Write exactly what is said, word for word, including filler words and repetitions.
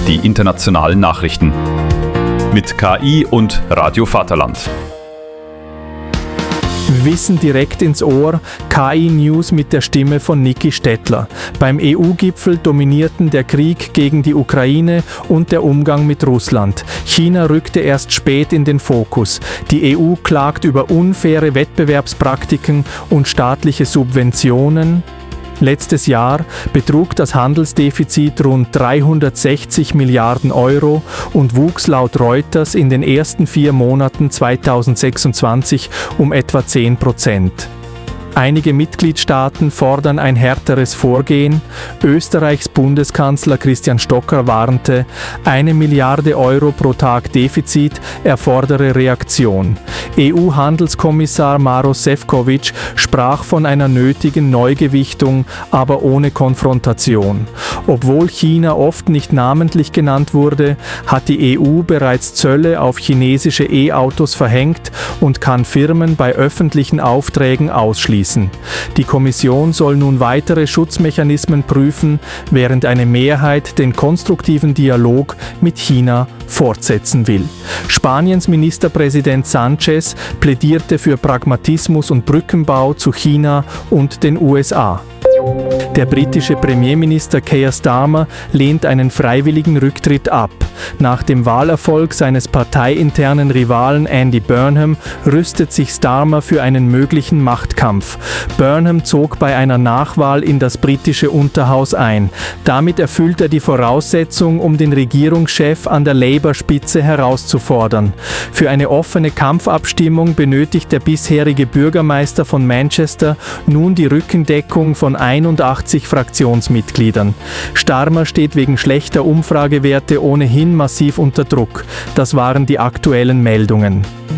die internationalen Nachrichten. Mit K I und Radio Vaterland. Wissen direkt ins Ohr, K I-News mit der Stimme von Niki Stettler. Beim E U-Gipfel dominierten der Krieg gegen die Ukraine und der Umgang mit Russland. China rückte erst spät in den Fokus. Die E U klagt über unfaire Wettbewerbspraktiken und staatliche Subventionen. Letztes Jahr betrug das Handelsdefizit rund dreihundertsechzig Milliarden Euro und wuchs laut Reuters in den ersten vier Monaten zweitausendsechsundzwanzig um etwa zehn Prozent. Einige Mitgliedstaaten fordern ein härteres Vorgehen. Österreichs Bundeskanzler Christian Stocker warnte, eine Milliarde Euro pro Tag Defizit erfordere Reaktion. E U-Handelskommissar Maroš Šefčovič sprach von einer nötigen Neugewichtung, aber ohne Konfrontation. Obwohl China oft nicht namentlich genannt wurde, hat die E U bereits Zölle auf chinesische E-Autos verhängt und kann Firmen bei öffentlichen Aufträgen ausschließen. Die Kommission soll nun weitere Schutzmechanismen prüfen, während eine Mehrheit den konstruktiven Dialog mit China fortsetzen will. Spaniens Ministerpräsident Sánchez plädierte für Pragmatismus und Brückenbau zu China und den U S A. Der britische Premierminister Keir Starmer lehnt einen freiwilligen Rücktritt ab. Nach dem Wahlerfolg seines parteiinternen Rivalen Andy Burnham rüstet sich Starmer für einen möglichen Machtkampf. Burnham zog bei einer Nachwahl in das britische Unterhaus ein. Damit erfüllt er die Voraussetzung, um den Regierungschef an der Labour-Spitze herauszufordern. Für eine offene Kampfabstimmung benötigt der bisherige Bürgermeister von Manchester nun die Rückendeckung von einundachtzig Fraktionsmitgliedern. Starmer steht wegen schlechter Umfragewerte ohnehin massiv unter Druck. Das waren die aktuellen Meldungen.